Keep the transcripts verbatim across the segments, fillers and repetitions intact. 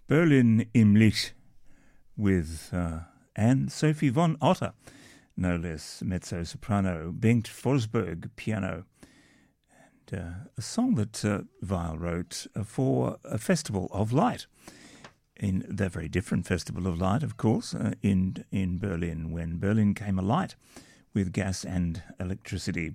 Berlin im Licht with uh, Anne-Sophie von Otter, no less, mezzo-soprano, Bengt Forsberg, piano, and uh, a song that uh, Weill wrote for a festival of light, in the very different festival of light, of course, uh, in, in Berlin, when Berlin came alight with gas and electricity.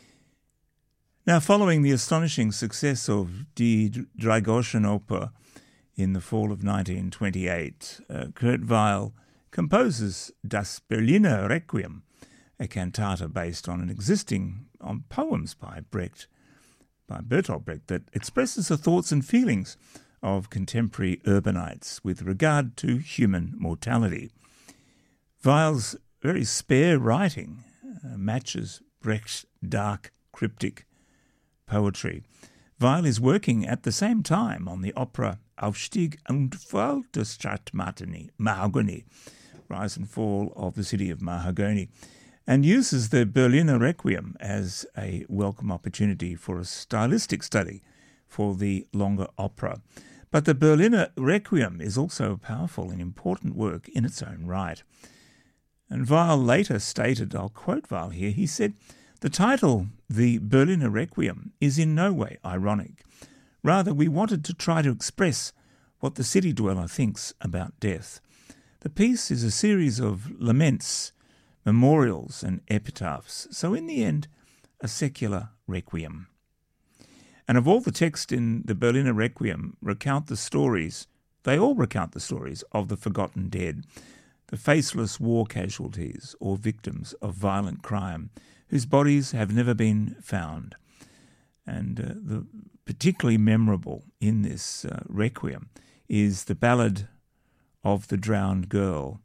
Now, following the astonishing success of Die Dreigroschenoper in the fall of nineteen twenty-eight, uh, Kurt Weill composes Das Berliner Requiem, a cantata based on an existing on poems by Brecht, by Bertolt Brecht, that expresses the thoughts and feelings of contemporary urbanites with regard to human mortality. Weill's very spare writing uh, matches Brecht's dark, cryptic poetry. Weill is working at the same time on the opera Aufstieg und Fall der Stadt Mahagoni, Rise and Fall of the City of Mahagoni, and uses the Berliner Requiem as a welcome opportunity for a stylistic study for the longer opera. But the Berliner Requiem is also a powerful and important work in its own right. And Weill later stated, I'll quote Weill here, he said, "The title, The Berliner Requiem, is in no way ironic. Rather, we wanted to try to express what the city dweller thinks about death. The piece is a series of laments, memorials and epitaphs, so in the end, a secular requiem. And of all the texts in the Berliner Requiem recount the stories, they all recount the stories of the forgotten dead, the faceless war casualties or victims of violent crime, whose bodies have never been found." And uh, the particularly memorable in this uh, requiem is the ballad of the drowned girl.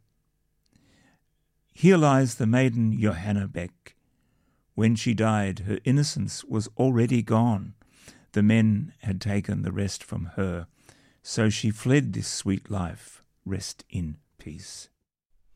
"Here lies the maiden Johanna Beck. When she died, her innocence was already gone. The men had taken the rest from her. So she fled this sweet life. Rest in peace."